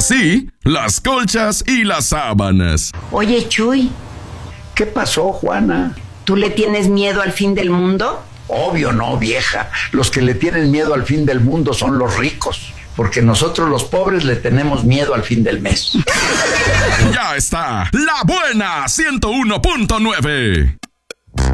sí, las colchas y las sábanas. Oye, Chuy, ¿Qué pasó, Juana? ¿tú le tienes miedo al fin del mundo? Obvio no, vieja. Los que le tienen miedo al fin del mundo son los ricos, porque nosotros los pobres le tenemos miedo al fin del mes. Ya está, La Buena 101.9.